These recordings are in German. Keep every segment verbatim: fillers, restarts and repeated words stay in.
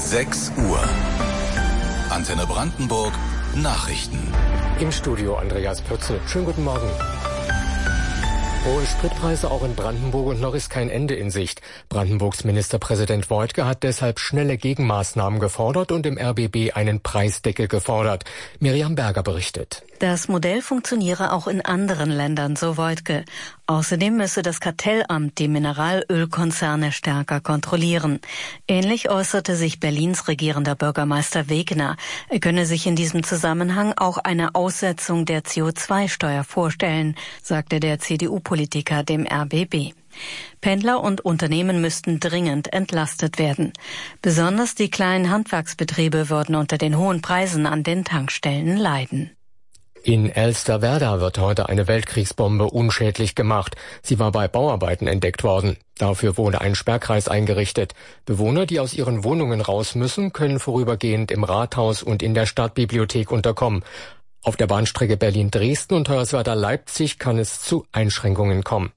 sechs Uhr. Antenne Brandenburg Nachrichten. Im Studio Andreas Pürzel. Schönen guten Morgen. Hohe Spritpreise auch in Brandenburg und noch ist kein Ende in Sicht. Brandenburgs Ministerpräsident Woidke hat deshalb schnelle Gegenmaßnahmen gefordert und im R B B einen Preisdeckel gefordert. Miriam Berger berichtet. Das Modell funktioniere auch in anderen Ländern, so Woidke. Außerdem müsse das Kartellamt die Mineralölkonzerne stärker kontrollieren. Ähnlich äußerte sich Berlins regierender Bürgermeister Wegner. Er könne sich in diesem Zusammenhang auch eine Aussetzung der C O zwei Steuer vorstellen, sagte der C D U-Politiker dem R B B. Pendler und Unternehmen müssten dringend entlastet werden. Besonders die kleinen Handwerksbetriebe würden unter den hohen Preisen an den Tankstellen leiden. In Elsterwerda wird heute eine Weltkriegsbombe unschädlich gemacht. Sie war bei Bauarbeiten entdeckt worden. Dafür wurde ein Sperrkreis eingerichtet. Bewohner, die aus ihren Wohnungen raus müssen, können vorübergehend im Rathaus und in der Stadtbibliothek unterkommen. Auf der Bahnstrecke Berlin-Dresden und Hoyerswerda-Leipzig kann es zu Einschränkungen kommen.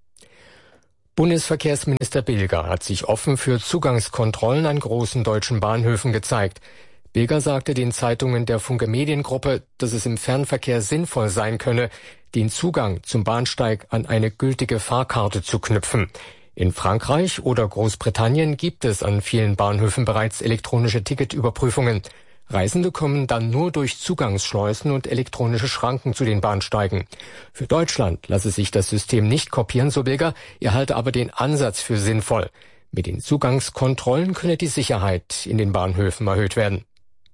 Bundesverkehrsminister Bilger hat sich offen für Zugangskontrollen an großen deutschen Bahnhöfen gezeigt. Bilger sagte den Zeitungen der Funke Mediengruppe, dass es im Fernverkehr sinnvoll sein könne, den Zugang zum Bahnsteig an eine gültige Fahrkarte zu knüpfen. In Frankreich oder Großbritannien gibt es an vielen Bahnhöfen bereits elektronische Ticketüberprüfungen. Reisende kommen dann nur durch Zugangsschleusen und elektronische Schranken zu den Bahnsteigen. Für Deutschland lasse sich das System nicht kopieren, so Bilger, er halte aber den Ansatz für sinnvoll. Mit den Zugangskontrollen könne die Sicherheit in den Bahnhöfen erhöht werden.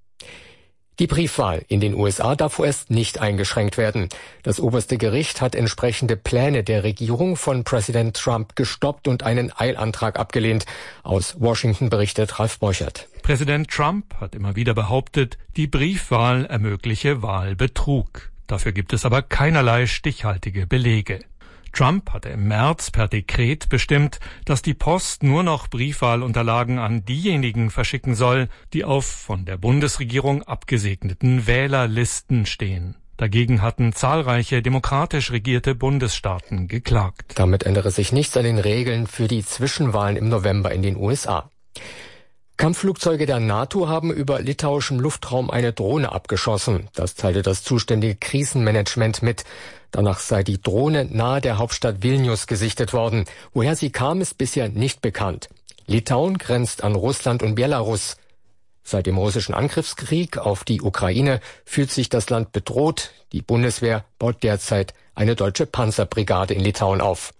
Die Briefwahl in den U S A darf vorerst nicht eingeschränkt werden. Das oberste Gericht hat entsprechende Pläne der Regierung von Präsident Trump gestoppt und einen Eilantrag abgelehnt. Aus Washington berichtet Ralf Borchert. Präsident Trump hat immer wieder behauptet, die Briefwahl ermögliche Wahlbetrug. Dafür gibt es aber keinerlei stichhaltige Belege. Trump hatte im März per Dekret bestimmt, dass die Post nur noch Briefwahlunterlagen an diejenigen verschicken soll, die auf von der Bundesregierung abgesegneten Wählerlisten stehen. Dagegen hatten zahlreiche demokratisch regierte Bundesstaaten geklagt. Damit ändere sich nichts an den Regeln für die Zwischenwahlen im November in den U S A. Kampfflugzeuge der NATO haben über litauischem Luftraum eine Drohne abgeschossen. Das teilte das zuständige Krisenmanagement mit. Danach sei die Drohne nahe der Hauptstadt Vilnius gesichtet worden. Woher sie kam, ist bisher nicht bekannt. Litauen grenzt an Russland und Belarus. Seit dem russischen Angriffskrieg auf die Ukraine fühlt sich das Land bedroht. Die Bundeswehr baut derzeit eine deutsche Panzerbrigade in Litauen auf.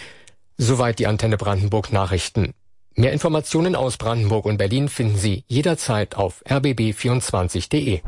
Soweit die Antenne Brandenburg Nachrichten. Mehr Informationen aus Brandenburg und Berlin finden Sie jederzeit auf r b b vierundzwanzig punkt de.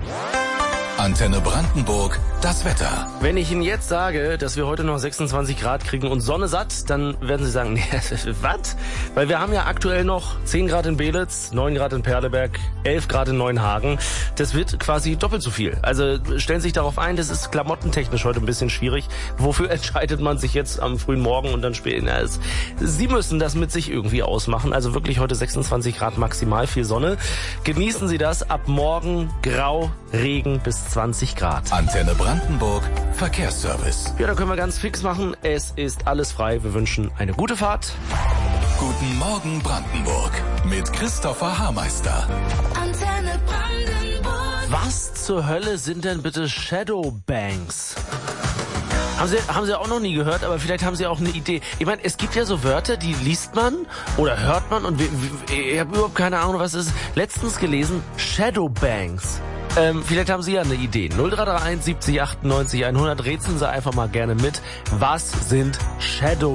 Antenne Brandenburg, das Wetter. Wenn ich Ihnen jetzt sage, dass wir heute noch sechsundzwanzig Grad kriegen und Sonne satt, dann werden Sie sagen, nee, was? Weil wir haben ja aktuell noch zehn Grad in Belitz, neun Grad in Perleberg, elf Grad in Neuenhagen. Das wird quasi doppelt so viel. Also stellen Sie sich darauf ein, das ist klamottentechnisch heute ein bisschen schwierig. Wofür entscheidet man sich jetzt am frühen Morgen und dann später? Sie müssen das mit sich irgendwie ausmachen. Also wirklich heute sechsundzwanzig Grad maximal, viel Sonne. Genießen Sie das. Ab morgen grau, Regen bis zwanzig Grad. Antenne Brandenburg, Verkehrsservice. Ja, da können wir ganz fix machen. Es ist alles frei. Wir wünschen eine gute Fahrt. Guten Morgen Brandenburg mit Christopher Haarmeister. Antenne Brandenburg. Was zur Hölle sind denn bitte Shadowbanks? Haben Sie, haben Sie auch noch nie gehört, aber vielleicht haben Sie auch eine Idee. Ich meine, es gibt ja so Wörter, die liest man oder hört man und wir, wir, ich habe überhaupt keine Ahnung, was es ist. Letztens gelesen, Shadowbanks. Ähm, vielleicht haben Sie ja eine Idee. null drei drei eins siebzig achtundneunzig hundert. Rätseln Sie einfach mal gerne mit. Was sind Shadow